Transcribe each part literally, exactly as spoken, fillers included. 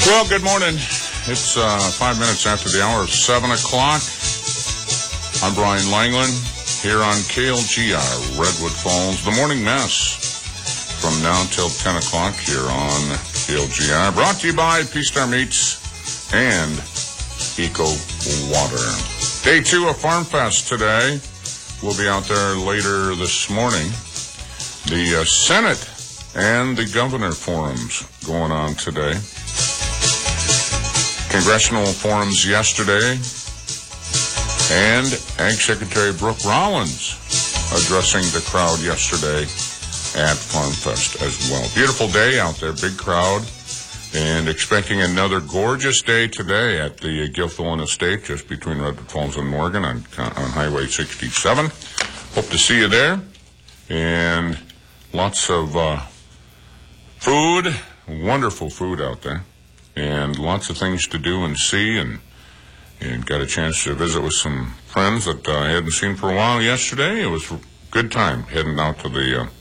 Well, good morning. It's uh, five minutes after the hour of seven o'clock. I'm Brian Langland here on K L G R, Redwood Falls, the morning mess from now till ten o'clock here on K L G R. Brought to you by Peace Star Meats and Eco Water. Day two of Farm Fest today. We'll be out there later this morning. The uh, Senate and the Governor Forums going on today. Congressional forums yesterday, and Ag Secretary Brooke Rollins addressing the crowd yesterday at Farm Fest as well. Beautiful day out there, big crowd, and expecting another gorgeous day today at the Gilthorne Estate, just between Redwood Falls and Morgan on, on Highway sixty-seven. Hope to see you there, and lots of uh, food, wonderful food out there. And lots of things to do and see, and and got a chance to visit with some friends that uh, I hadn't seen for a while yesterday. It was a good time heading out to the uh,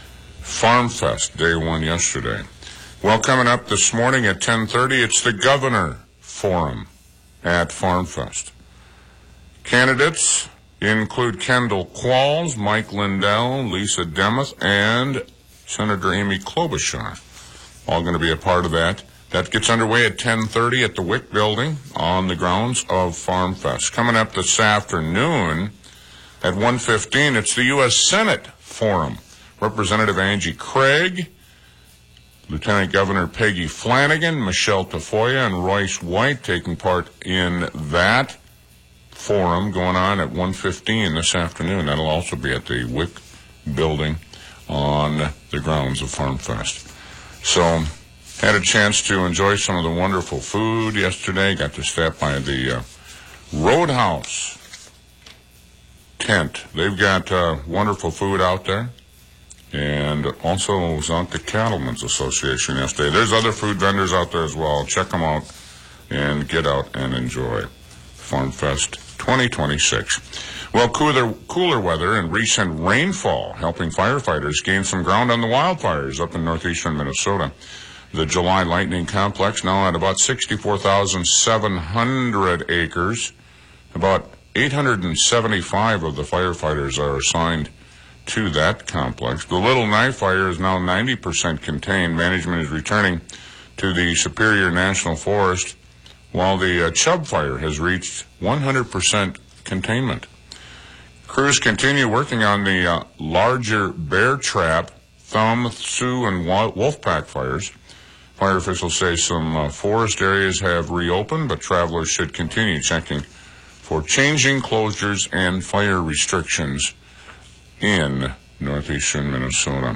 Farm Fest, day one yesterday. Well, coming up this morning at ten thirty, it's the Governor Forum at Farm Fest. Candidates include Kendall Qualls, Mike Lindell, Lisa Demuth, and Senator Amy Klobuchar. All going to be a part of that. That gets underway at ten thirty at the Wick Building on the grounds of Farm Fest. Coming up this afternoon at one fifteen, it's the U S Senate Forum. Representative Angie Craig, Lieutenant Governor Peggy Flanagan, Michelle Tafoya, and Royce White taking part in that forum going on at one fifteen this afternoon. That'll also be at the Wick Building on the grounds of Farm Fest. So, had a chance to enjoy some of the wonderful food yesterday. Got to stop by the uh, Roadhouse tent. They've got uh, wonderful food out there. And also was out the Cattlemen's Association yesterday. There's other food vendors out there as well. Check them out and get out and enjoy Farm Fest twenty twenty-six. Well, cooler, cooler weather and recent rainfall helping firefighters gain some ground on the wildfires up in northeastern Minnesota. The July Lightning Complex now at about sixty-four thousand seven hundred acres. About eight hundred seventy-five of the firefighters are assigned to that complex. The Little Knife Fire is now ninety percent contained. Management is returning to the Superior National Forest, while the uh, Chubb Fire has reached one hundred percent containment. Crews continue working on the uh, larger Bear Trap, Thumb, Sioux, and Wolfpack fires. Fire officials say some uh, forest areas have reopened, but travelers should continue checking for changing closures and fire restrictions in northeastern Minnesota.